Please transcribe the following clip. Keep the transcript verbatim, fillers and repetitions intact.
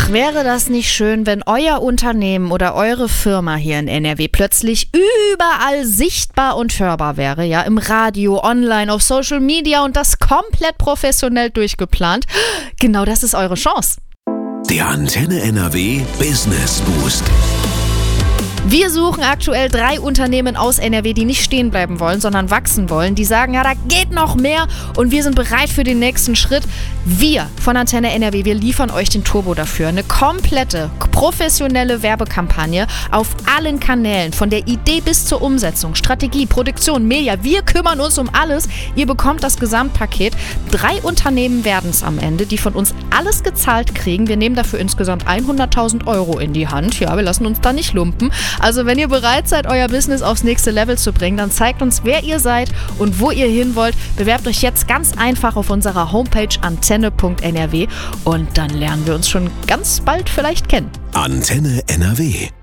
Ach, wäre das nicht schön, wenn euer Unternehmen oder eure Firma hier in N R W plötzlich überall sichtbar und hörbar wäre, ja, im Radio, online, auf Social Media und das komplett professionell durchgeplant. Genau das ist eure Chance. Der Antenne N R W Business Boost. Wir suchen aktuell drei Unternehmen aus N R W, die nicht stehen bleiben wollen, sondern wachsen wollen. Die sagen, ja, da geht noch mehr und wir sind bereit für den nächsten Schritt. Wir von Antenne N R W, wir liefern euch den Turbo dafür. Eine komplette, professionelle Werbekampagne auf allen Kanälen, von der Idee bis zur Umsetzung, Strategie, Produktion, Media. Wir kümmern uns um alles. Ihr bekommt das Gesamtpaket. Drei Unternehmen werden es am Ende, die von uns alles gezahlt kriegen. Wir nehmen dafür insgesamt hunderttausend Euro in die Hand. Ja, wir lassen uns da nicht lumpen. Also wenn ihr bereit seid, euer Business aufs nächste Level zu bringen, dann zeigt uns, wer ihr seid und wo ihr hin wollt. Bewerbt euch jetzt ganz einfach auf unserer Homepage antenne punkt n r w und dann lernen wir uns schon ganz bald vielleicht kennen. Antenne N R W.